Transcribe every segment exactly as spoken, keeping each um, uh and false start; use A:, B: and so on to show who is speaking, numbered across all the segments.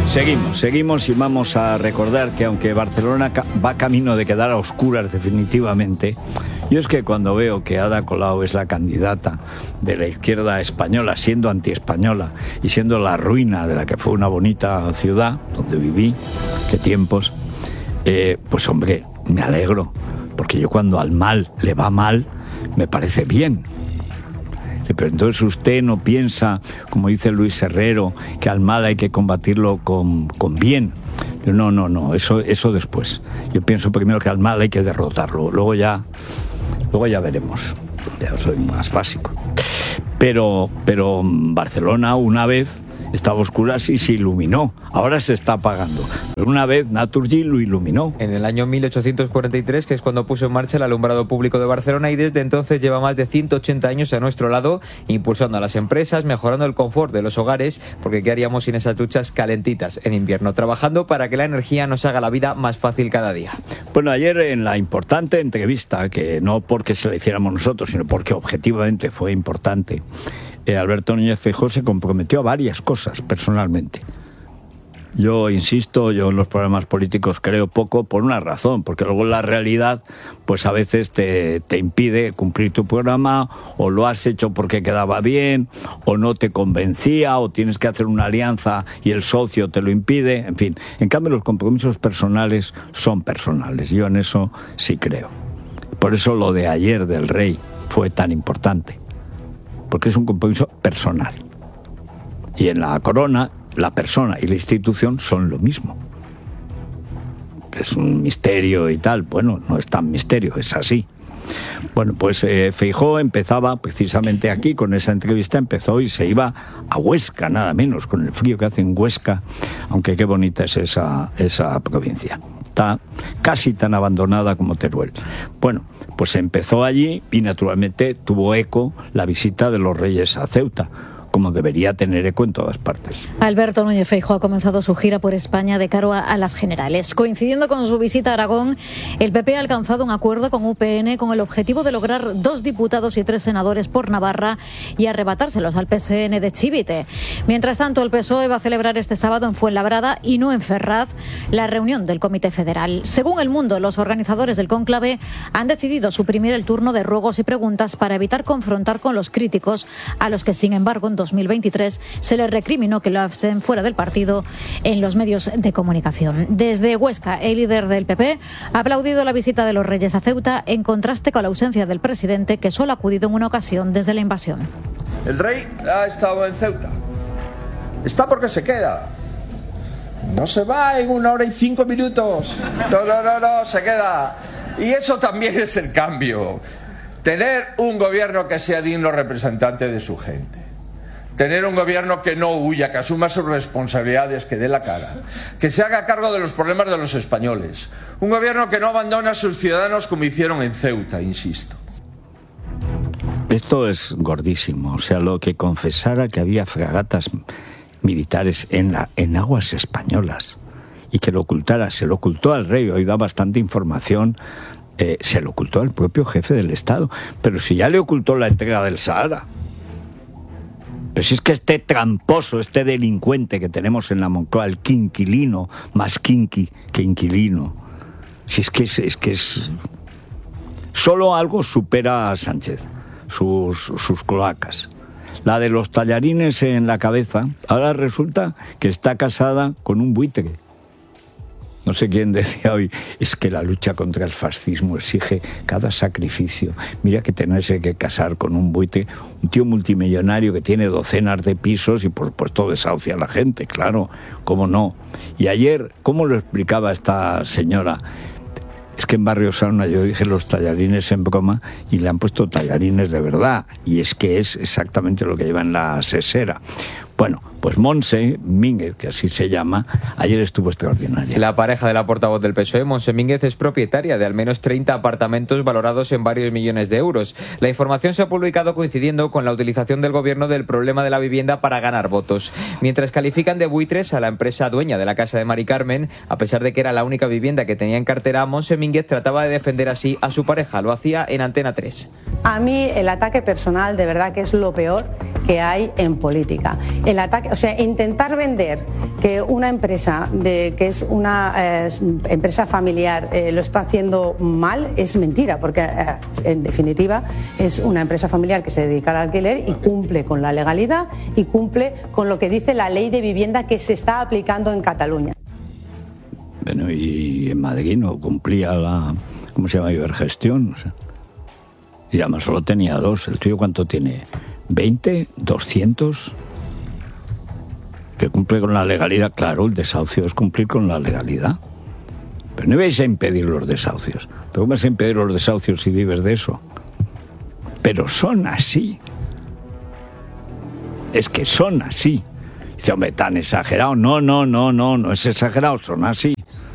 A: Seguimos, seguimos y vamos a recordar que aunque Barcelona va camino de quedar a oscuras definitivamente, yo es que cuando veo que Ada Colau es la candidata de la izquierda española, siendo antiespañola y siendo la ruina de la que fue una bonita ciudad donde viví, qué tiempos, eh, pues hombre, me alegro, porque yo cuando al mal le va mal, me parece bien. Pero entonces usted no piensa, como dice Luis Herrero, que al mal hay que combatirlo con, con bien. No, no, no, eso, eso después. Yo pienso primero que al mal hay que derrotarlo, luego ya, luego ya veremos. Ya soy más básico. Pero, pero Barcelona una vez estaba a oscuras y se iluminó. Ahora se está apagando. Pero una vez Naturgy lo iluminó.
B: En el año mil ochocientos cuarenta y tres, que es cuando puso en marcha el alumbrado público de Barcelona, y desde entonces lleva más de ciento ochenta años a nuestro lado, impulsando a las empresas, mejorando el confort de los hogares, porque ¿qué haríamos sin esas duchas calentitas en invierno? Trabajando para que la energía nos haga la vida más fácil cada día.
A: Bueno, ayer en la importante entrevista, que no porque se la hiciéramos nosotros, sino porque objetivamente fue importante, eh, Alberto Núñez Feijóo se comprometió a varias cosas personalmente. Yo insisto, yo en los programas políticos creo poco por una razón, porque luego la realidad pues a veces te, te impide cumplir tu programa, o lo has hecho porque quedaba bien, o no te convencía, o tienes que hacer una alianza y el socio te lo impide, en fin. En cambio los compromisos personales son personales, yo en eso sí creo. Por eso lo de ayer del rey fue tan importante, porque es un compromiso personal. Y en la corona, la persona y la institución son lo mismo. Es un misterio y tal. Bueno, no es tan misterio, es así. Bueno, pues eh, Feijóo empezaba precisamente aquí con esa entrevista, empezó y se iba a Huesca, nada menos, con el frío que hace en Huesca, aunque qué bonita es esa, esa provincia. Está casi tan abandonada como Teruel. Bueno, pues empezó allí y naturalmente tuvo eco la visita de los reyes a Ceuta, como debería tener eco en todas partes.
C: Alberto Núñez Feijóo ha comenzado su gira por España de cara a, a las generales. Coincidiendo con su visita a Aragón, el P P ha alcanzado un acuerdo con U P N con el objetivo de lograr dos diputados y tres senadores por Navarra y arrebatárselos al P S N de Chivite. Mientras tanto, el P S O E va a celebrar este sábado en Fuenlabrada y no en Ferraz la reunión del Comité Federal. Según El Mundo, los organizadores del cónclave han decidido suprimir el turno de ruegos y preguntas para evitar confrontar con los críticos, a los que, sin embargo, en dos mil veintitrés se les recriminó que lo hacen fuera del partido en los medios de comunicación. Desde Huesca, el líder del P P ha aplaudido la visita de los reyes a Ceuta, en contraste con la ausencia del presidente, que solo ha acudido en una ocasión desde la invasión.
D: El rey ha estado en Ceuta. Está porque se queda. No se va en una hora y cinco minutos. No, no, no, no, se queda. Y eso también es el cambio. Tener un gobierno que sea digno representante de su gente. Tener un gobierno que no huya, que asuma sus responsabilidades, que dé la cara, que se haga cargo de los problemas de los españoles. Un gobierno que no abandone a sus ciudadanos como hicieron en Ceuta, insisto.
A: Esto es gordísimo, o sea, lo que confesara que había fragatas militares en, la, en aguas españolas y que lo ocultara, se lo ocultó al rey, hoy da bastante información, eh, se lo ocultó al propio jefe del Estado, pero si ya le ocultó la entrega del Sahara. Pero si es que este tramposo, este delincuente que tenemos en la Moncloa, el quinquilino, más quinqui que inquilino, si es que es, es que es... Solo algo supera a Sánchez, sus, sus cloacas. La de los tallarines en la cabeza, ahora resulta que está casada con un buitre. No sé quién decía hoy, es que la lucha contra el fascismo exige cada sacrificio. Mira que tenerse que casar con un buitre, un tío multimillonario que tiene docenas de pisos y por supuesto desahucia a la gente, claro, cómo no. Y ayer, ¿cómo lo explicaba esta señora? Es que en Barrio Sauna yo dije los tallarines en broma y le han puesto tallarines de verdad. Y es que es exactamente lo que lleva en la sesera. Bueno, pues Montse Mínguez, que así se llama, ayer estuvo extraordinaria.
B: La pareja de la portavoz del P S O E, Montse Mínguez, es propietaria de al menos treinta apartamentos valorados en varios millones de euros. La información se ha publicado coincidiendo con la utilización del gobierno del problema de la vivienda para ganar votos. Mientras califican de buitres a la empresa dueña de la casa de Mari Carmen, a pesar de que era la única vivienda que tenía en cartera, Montse Mínguez trataba de defender así a su pareja. Lo hacía en Antena tres.
E: A mí el ataque personal de verdad que es lo peor que hay en política. El ataque o sea, intentar vender que una empresa de, que es una eh, empresa familiar eh, lo está haciendo mal es mentira, porque eh, en definitiva es una empresa familiar que se dedica al alquiler y cumple con la legalidad y cumple con lo que dice la ley de vivienda que se está aplicando en Cataluña.
A: Bueno, y en Madrid no cumplía la, ¿cómo se llama? Ibergestión. O sea, y además solo tenía dos. ¿El tuyo cuánto tiene? ¿veinte? ¿doscientos? Que cumple con la legalidad. Claro, el desahucio es cumplir con la legalidad. Pero no vais a impedir los desahucios. ¿Pero cómo vas a impedir los desahucios si vives de eso? Pero son así. Es que son así. Dice, hombre, tan exagerado. No, no, no, no, no es exagerado, son así.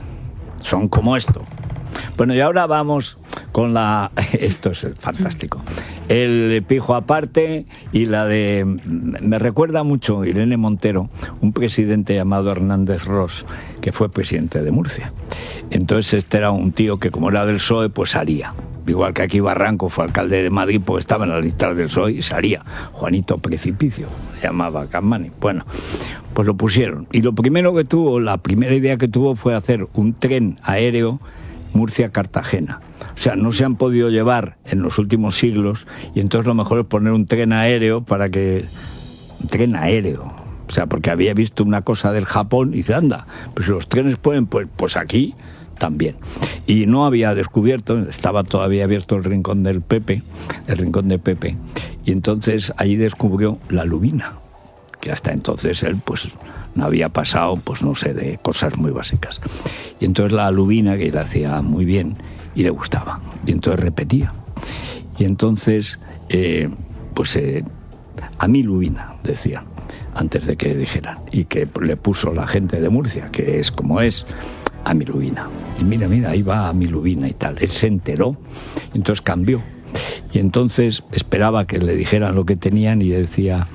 A: Son como esto. Bueno, y ahora vamos con la... Esto es fantástico. El pijo aparte y la de... Me recuerda mucho Irene Montero, un presidente llamado Hernández Ros, que fue presidente de Murcia. Entonces este era un tío que, como era del P S O E, pues haría. Igual que aquí Barranco fue alcalde de Madrid, pues estaba en la lista del P S O E y salía. Juanito Precipicio, se llamaba Capmany. Bueno, pues lo pusieron. Y lo primero que tuvo, la primera idea que tuvo fue hacer un tren aéreo Murcia-Cartagena. O sea, no se han podido llevar en los últimos siglos y entonces lo mejor es poner un tren aéreo para que... Un tren aéreo. O sea, porque había visto una cosa del Japón y dice, anda, pues si los trenes pueden, pues, pues aquí... también. Y no había descubierto, estaba todavía abierto el rincón del Pepe, el rincón de Pepe, y entonces allí descubrió la lubina, que hasta entonces él pues no había pasado, pues no sé, de cosas muy básicas. Y entonces la lubina, que le hacía muy bien y le gustaba, y entonces repetía. Y entonces, eh, pues eh, a mí lubina, decía, antes de que dijeran, y que le puso la gente de Murcia, que es como es, a mi lubina. Y mira, mira, ahí va a mi lubina y tal. Él se enteró, entonces cambió. Y entonces esperaba que le dijeran lo que tenían y decía,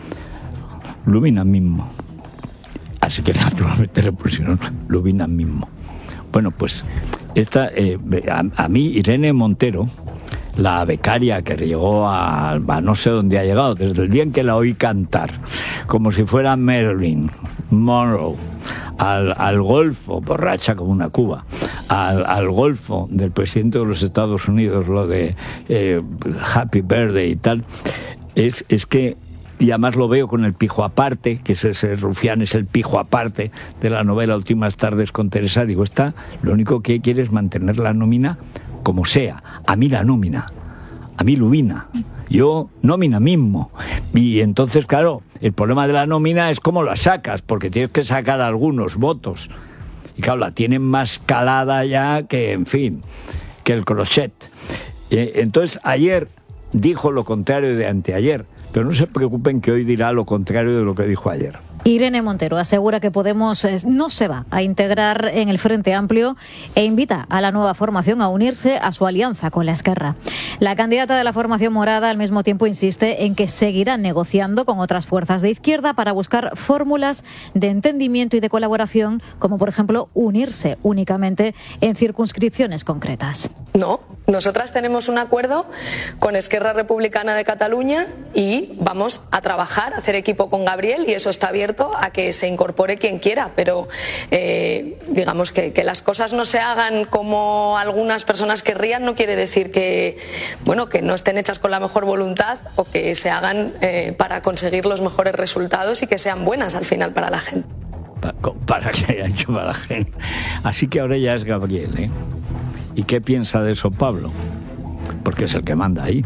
A: lubina mismo. Así que naturalmente le pusieron lubina mismo. Bueno, pues esta, eh, a, a mí Irene Montero, la becaria que llegó a, a no sé dónde ha llegado, desde el día en que la oí cantar, como si fuera Marilyn Monroe, Al, al golfo, borracha como una cuba, al, al golfo del presidente de los Estados Unidos, lo de eh, Happy Birthday y tal, es, es que, y además lo veo con el pijo aparte, que es ese rufián, es el pijo aparte de la novela Últimas tardes con Teresa, digo, está, lo único que quiere es mantener la nómina como sea, a mí la nómina, a mí lubina, yo nómina mismo. Y entonces, claro, el problema de la nómina es cómo la sacas, porque tienes que sacar algunos votos. Y claro, la tienen más calada ya que, en fin, que el crochet. Entonces, ayer dijo lo contrario de anteayer, pero no se preocupen que hoy dirá lo contrario de lo que dijo ayer.
C: Irene Montero asegura que Podemos no se va a integrar en el Frente Amplio e invita a la nueva formación a unirse a su alianza con la Esquerra. La candidata de la formación morada al mismo tiempo insiste en que seguirá negociando con otras fuerzas de izquierda para buscar fórmulas de entendimiento y de colaboración, como por ejemplo unirse únicamente en circunscripciones concretas.
F: No, nosotras tenemos un acuerdo con Esquerra Republicana de Cataluña y vamos a trabajar, a hacer equipo con Gabriel, y eso está abierto a que se incorpore quien quiera, pero eh, digamos que, que las cosas no se hagan como algunas personas querrían no quiere decir que, bueno, que no estén hechas con la mejor voluntad o que se hagan eh, para conseguir los mejores resultados y que sean buenas al final para la gente.
A: Para, para que haya hecho para la gente. Así que ahora ya es Gabriel, ¿eh? ¿Y qué piensa de eso Pablo? Porque es el que manda ahí.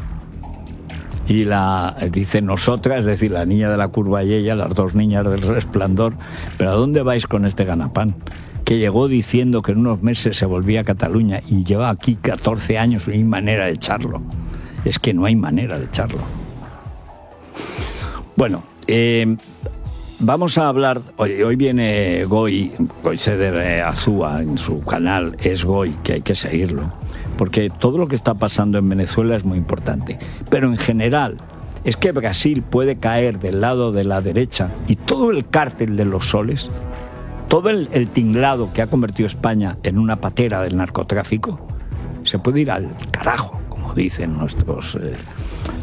A: Y la dice nosotras, es decir, la niña de la curva y ella, las dos niñas del Resplandor, pero ¿a dónde vais con este ganapán? Que llegó diciendo que en unos meses se volvía a Cataluña y lleva aquí catorce años y no hay manera de echarlo. Es que no hay manera de echarlo. Bueno, eh, vamos a hablar, hoy, hoy viene Goy, Goy Seder Azúa en su canal, es Goy, que hay que seguirlo. Porque todo lo que está pasando en Venezuela es muy importante. Pero en general, es que Brasil puede caer del lado de la derecha y todo el cártel de los soles, todo el, el tinglado que ha convertido España en una patera del narcotráfico, se puede ir al carajo, como dicen nuestros, eh,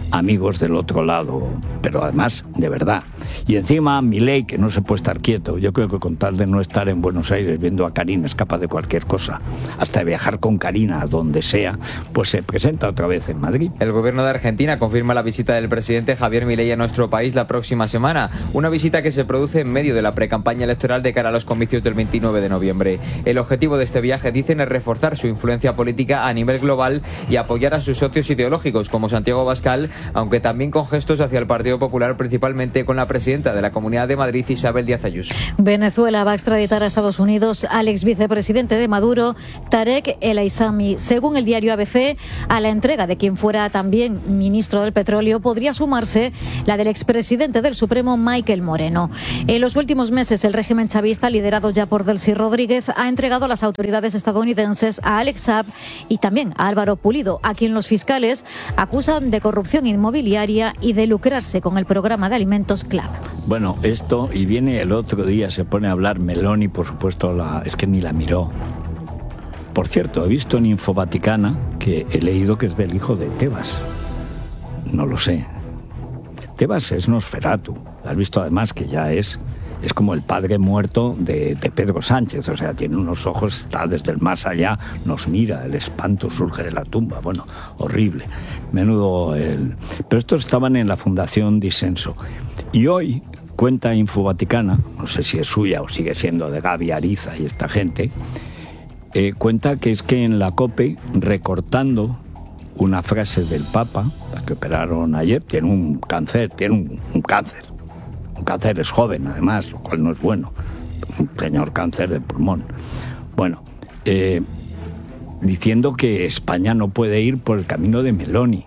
A: amigos del otro lado, pero además de verdad. Y encima Milei, que no se puede estar quieto, yo creo que con tal de no estar en Buenos Aires viendo a Karina es capaz de cualquier cosa, hasta de viajar con Karina a donde sea, pues se presenta otra vez en Madrid.
B: El gobierno de Argentina confirma la visita del presidente Javier Milei a nuestro país la próxima semana, una visita que se produce en medio de la precampaña electoral de cara a los comicios del veintinueve de noviembre. El objetivo de este viaje, dicen, es reforzar su influencia política a nivel global y apoyar a sus socios ideológicos como Santiago Abascal, aunque también con gestos hacia el Partido Popular, principalmente con la presidenta de la Comunidad de Madrid, Isabel Díaz Ayuso.
C: Venezuela va a extraditar a Estados Unidos al ex vicepresidente de Maduro, Tarek El Aissami. Según el diario A B C, a la entrega de quien fuera también ministro del Petróleo podría sumarse la del expresidente del Supremo, Michael Moreno. En los últimos meses, el régimen chavista, liderado ya por Delcy Rodríguez, ha entregado a las autoridades estadounidenses a Alex Saab y también a Álvaro Pulido, a quien los fiscales acusan de corrupción inmobiliaria y de lucrarse con el programa de alimentos CLAP.
A: Bueno, esto, y viene el otro día, se pone a hablar Meloni, por supuesto, la, es que ni la miró. Por cierto, he visto en Infovaticana que he leído que es del hijo de Tebas. No lo sé. Tebas es Nosferatu. Has visto además que ya es, es como el padre muerto de, de Pedro Sánchez. O sea, tiene unos ojos, está desde el más allá, nos mira, el espanto surge de la tumba. Bueno, horrible. Menudo el... Pero estos estaban en la Fundación Disenso. Y hoy cuenta Infovaticana, no sé si es suya o sigue siendo de Gaby Ariza y esta gente, eh, cuenta que es que en la COPE, recortando una frase del Papa, la que operaron ayer, tiene un cáncer, tiene un, un cáncer. Un cáncer, es joven además, lo cual no es bueno. Un señor cáncer de pulmón. Bueno, eh, diciendo que España no puede ir por el camino de Meloni.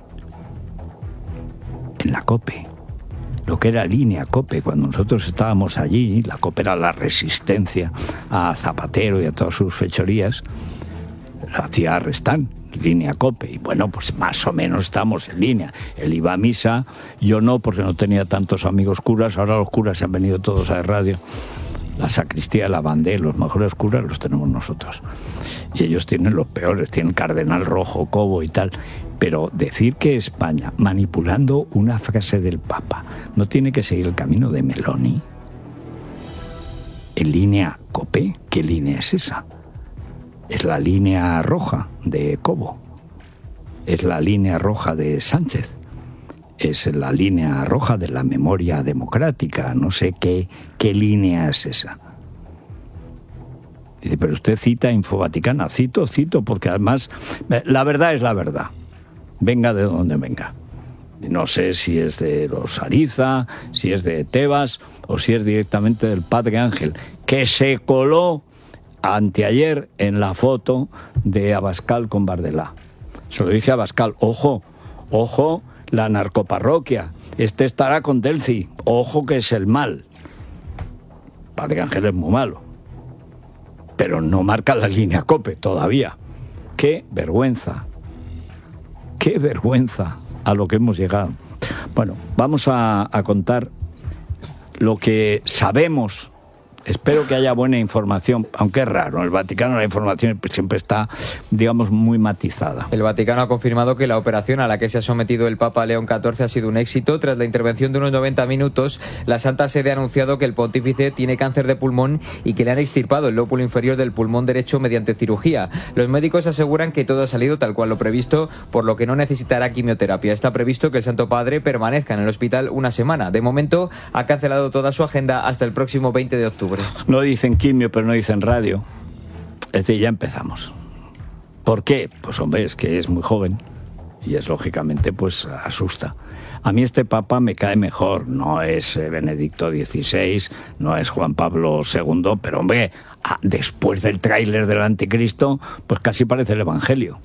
A: En la COPE. Lo que era línea COPE, cuando nosotros estábamos allí, la COPE era la resistencia a Zapatero y a todas sus fechorías, la hacía Restán, línea COPE, y bueno, pues más o menos estamos en línea. Él iba a misa, yo no, porque no tenía tantos amigos curas, ahora los curas se han venido todos a radio. La sacristía, la bandera, los mejores curas los tenemos nosotros. Y ellos tienen los peores, tienen Cardenal Rojo, Cobo y tal. Pero decir que España, manipulando una frase del Papa, no tiene que seguir el camino de Meloni, en línea COPE, ¿qué línea es esa? Es la línea roja de Cobo, es la línea roja de Sánchez, es la línea roja de la memoria democrática, no sé qué, qué línea es esa. Dice, pero usted cita Infovaticana, cito, cito, porque además la verdad es la verdad. Venga de donde venga. No sé si es de los Ariza, si es de Tebas o si es directamente del Padre Ángel, que se coló anteayer en la foto de Abascal con Bardella. Se lo dije a Abascal, ojo, ojo, la narcoparroquia, este estará con Delcy, ojo que es el mal. Padre Ángel es muy malo, pero no marca la línea COPE todavía. ¡Qué vergüenza! ¡Qué vergüenza a lo que hemos llegado! Bueno, vamos a, a contar lo que sabemos. Espero que haya buena información, aunque es raro. En el Vaticano la información siempre está, digamos, muy matizada.
B: El Vaticano ha confirmado que la operación a la que se ha sometido el Papa León catorce ha sido un éxito. Tras la intervención de unos noventa minutos, la Santa Sede ha anunciado que el pontífice tiene cáncer de pulmón y que le han extirpado el lóbulo inferior del pulmón derecho mediante cirugía. Los médicos aseguran que todo ha salido tal cual lo previsto, por lo que no necesitará quimioterapia. Está previsto que el Santo Padre permanezca en el hospital una semana. De momento, ha cancelado toda su agenda hasta el próximo veinte de octubre.
A: No dicen quimio, pero no dicen radio. Es decir, ya empezamos. ¿Por qué? Pues hombre, es que es muy joven y es lógicamente, pues asusta. A mí este Papa me cae mejor. No es eh, Benedicto dieciséis, no es Juan Pablo segundo, pero hombre, ah, después del tráiler del Anticristo, pues casi parece el Evangelio.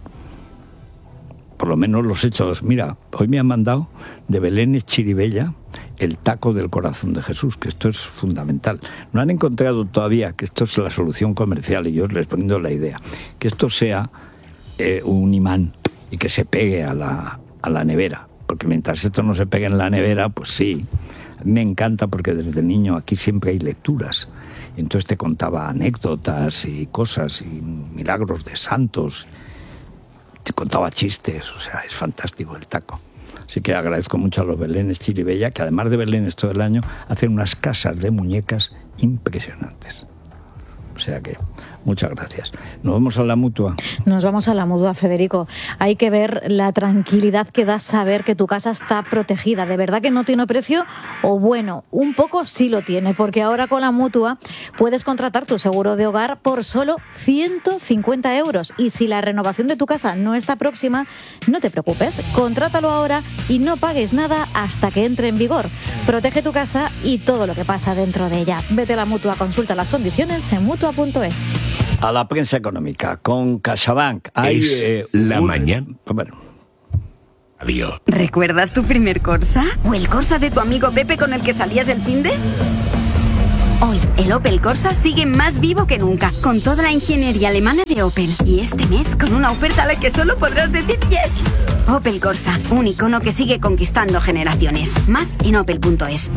A: Por lo menos los hechos. Mira, hoy me han mandado de Belén Chiribella el taco del corazón de Jesús, que esto es fundamental. No han encontrado todavía que esto es la solución comercial, y yo les poniendo la idea, que esto sea eh, un imán y que se pegue a la, a la nevera, porque mientras esto no se pegue en la nevera, pues sí. A mí me encanta porque desde niño aquí siempre hay lecturas, y entonces te contaba anécdotas y cosas y milagros de santos, te contaba chistes, o sea, es fantástico el taco. Así que agradezco mucho a los Belenes Chiribella, que además de Belenes todo el año, hacen unas casas de muñecas impresionantes. O sea que, muchas gracias. ¿Nos vamos a la Mutua?
C: Nos vamos a la Mutua, Federico. Hay que ver la tranquilidad que da saber que tu casa está protegida. ¿De verdad que no tiene precio? O bueno, un poco sí lo tiene, porque ahora con la Mutua puedes contratar tu seguro de hogar por solo ciento cincuenta euros. Y si la renovación de tu casa no está próxima, no te preocupes. Contrátalo ahora y no pagues nada hasta que entre en vigor. Protege tu casa y todo lo que pasa dentro de ella. Vete a la Mutua, consulta las condiciones en mutua punto es.
A: A la prensa económica, con CaixaBank. Hay,
G: es
A: eh,
G: la
A: un...
G: mañana.
A: Bueno.
G: Adiós.
H: ¿Recuerdas tu primer Corsa? ¿O el Corsa de tu amigo Pepe con el que salías el finde? Hoy, el Opel Corsa sigue más vivo que nunca, con toda la ingeniería alemana de Opel. Y este mes, con una oferta a la que solo podrás decir yes. Opel Corsa, un icono que sigue conquistando generaciones. Más en opel punto es.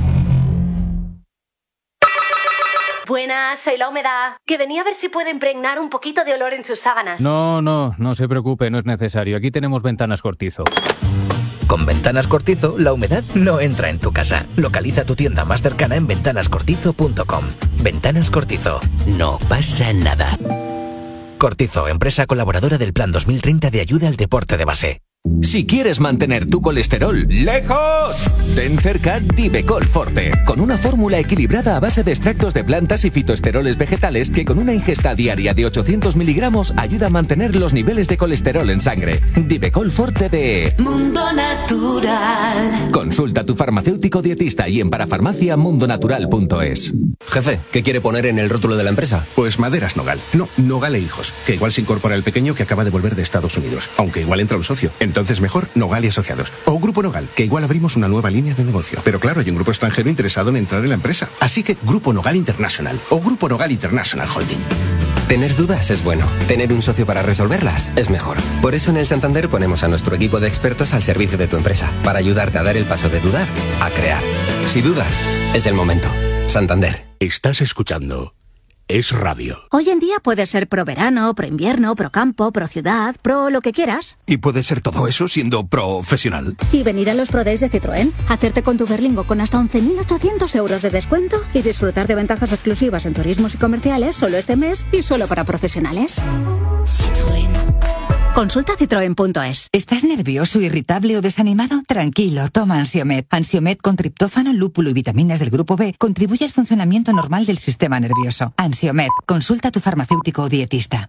I: Buenas, soy la humedad. Que venía a ver si puede impregnar un poquito de olor en sus sábanas.
J: No, no, no se preocupe, no es necesario. Aquí tenemos Ventanas Cortizo.
K: Con Ventanas Cortizo, la humedad no entra en tu casa. Localiza tu tienda más cercana en ventanas cortizo punto com. Ventanas Cortizo. No pasa nada. Cortizo, empresa colaboradora del Plan dos mil treinta de ayuda al deporte de base.
L: Si quieres mantener tu colesterol lejos, ten cerca Divecol Forte, con una fórmula equilibrada a base de extractos de plantas y fitoesteroles vegetales que con una ingesta diaria de ochocientos miligramos ayuda a mantener los niveles de colesterol en sangre. Divecol Forte de
M: Mundo Natural.
L: Consulta a tu farmacéutico dietista y en parafarmacia mundonatural punto es.
N: Jefe, ¿qué quiere poner en el rótulo de la empresa?
G: Pues Maderas Nogal. No, Nogal e Hijos, que igual se incorpora el pequeño que acaba de volver de Estados Unidos, aunque igual entra un socio. Entonces mejor Nogal y Asociados. O Grupo Nogal, que igual abrimos una nueva línea de negocio. Pero claro, hay un grupo extranjero interesado en entrar en la empresa. Así que Grupo Nogal International o Grupo Nogal International Holding.
N: Tener dudas es bueno. Tener un socio para resolverlas es mejor. Por eso en el Santander ponemos a nuestro equipo de expertos al servicio de tu empresa, para ayudarte a dar el paso de dudar a crear. Si dudas, es el momento. Santander.
G: Estás escuchando Es Radio.
O: Hoy en día puedes ser pro verano, pro invierno, pro campo, pro ciudad, pro lo que quieras.
G: Y puedes ser todo eso siendo profesional.
O: Y venir a los Pro Days de Citroën, hacerte con tu Berlingo con hasta once mil ochocientos euros de descuento y disfrutar de ventajas exclusivas en turismos y comerciales solo este mes y solo para profesionales.
P: Citroën.
O: Consulta citroen punto es.
P: ¿Estás nervioso, irritable o desanimado? Tranquilo, toma Ansiomed. Ansiomed con triptófano, lúpulo y vitaminas del grupo B contribuye al funcionamiento normal del sistema nervioso. Ansiomed, consulta a tu farmacéutico o dietista.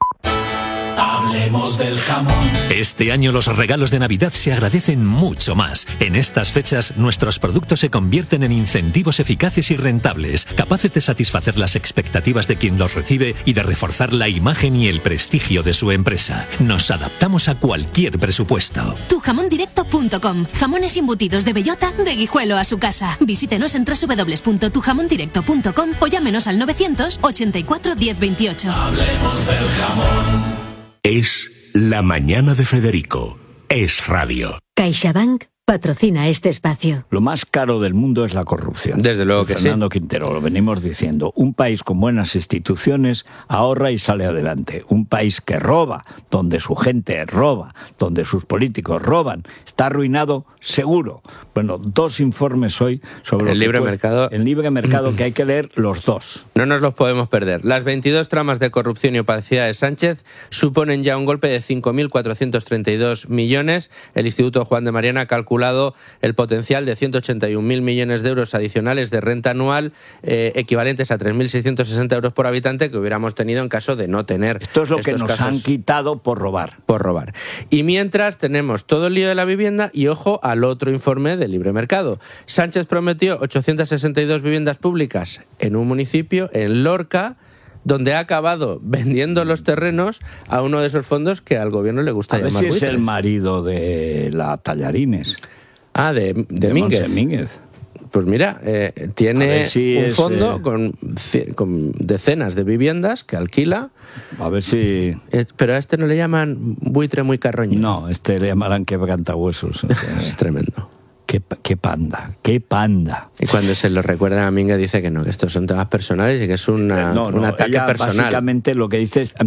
Q: Hablemos del jamón. Este año los regalos de Navidad se agradecen mucho más. En estas fechas, nuestros productos se convierten en incentivos eficaces y rentables, capaces de satisfacer las expectativas de quien los recibe y de reforzar la imagen y el prestigio de su empresa. Nos adaptamos a cualquier presupuesto.
R: tu jamón directo punto com. Jamones embutidos de bellota, de Guijuelo a su casa. Visítenos en doble u doble u doble u punto tu jamón directo punto com o llámenos al novecientos ochenta y cuatro diez veintiocho.
Q: Hablemos del jamón.
G: Es La Mañana de Federico. Es Radio.
S: CaixaBank patrocina este espacio.
A: Lo más caro del mundo es la corrupción.
B: Desde luego que sí.
A: Fernando Quintero, lo venimos diciendo. Un país con buenas instituciones ahorra y sale adelante. Un país que roba, donde su gente roba, donde sus políticos roban, está arruinado seguro. Bueno, dos informes hoy sobre
B: el libre mercado.
A: El libre mercado que hay que leer los dos.
B: No nos los podemos perder. Las veintidós tramas de corrupción y opacidad de Sánchez suponen ya un golpe de cinco mil cuatrocientos treinta y dos millones. El Instituto Juan de Mariana ha calculado el potencial de ciento ochenta y un mil millones de euros adicionales de renta anual, eh, equivalentes a tres mil seiscientos sesenta euros por habitante que hubiéramos tenido en caso de no tener.
A: Esto es lo que nos
B: casos
A: han quitado por robar.
B: Por robar. Y mientras tenemos todo el lío de la vivienda y ojo al otro informe de libre mercado. Sánchez prometió ochocientas sesenta y dos viviendas públicas en un municipio, en Lorca, donde ha acabado vendiendo los terrenos a uno de esos fondos que al gobierno le gusta
A: a
B: llamar
A: ver si
B: buitres.
A: es el marido de la Tallarines.
B: Ah, de, de,
A: de
B: Mínguez.
A: Mínguez.
B: Pues mira, eh, tiene si un es, fondo eh... con, con decenas de viviendas que alquila.
A: A ver si...
B: Eh, pero a este no le llaman buitre muy carroñero.
A: No, este le llamarán quebrantahuesos. O sea,
B: es tremendo.
A: Qué, qué panda, qué panda.
T: Y cuando se lo recuerda a Mingue dice que no, que estos son temas personales y que es una,
A: no, no,
T: un ataque
A: ella
T: personal.
A: Básicamente lo que dice es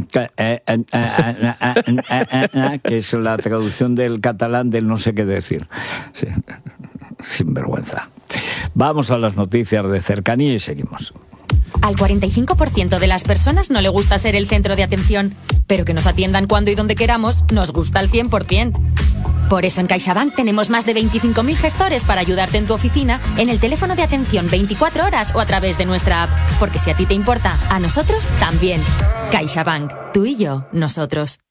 A: que es la traducción del catalán del no sé qué decir. Sí. Sin vergüenza. Vamos a las noticias de cercanía y seguimos.
U: Al cuarenta y cinco por ciento de las personas no le gusta ser el centro de atención, pero que nos atiendan cuando y donde queramos nos gusta al cien por ciento. Por eso en CaixaBank tenemos más de veinticinco mil gestores para ayudarte en tu oficina, en el teléfono de atención veinticuatro horas o a través de nuestra app. Porque si a ti te importa, a nosotros también. CaixaBank. Tú y yo, nosotros.